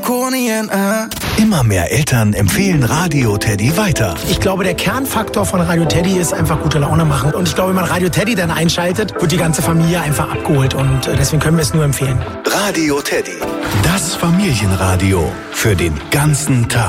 Draconian. Immer mehr Eltern empfehlen Radio Teddy weiter. Ich glaube, der Kernfaktor von Radio Teddy ist einfach gute Laune machen. Und ich glaube, wenn man Radio Teddy dann einschaltet, wird die ganze Familie einfach abgeholt. Und deswegen können wir es nur empfehlen. Radio Teddy, das Familienradio für den ganzen Tag.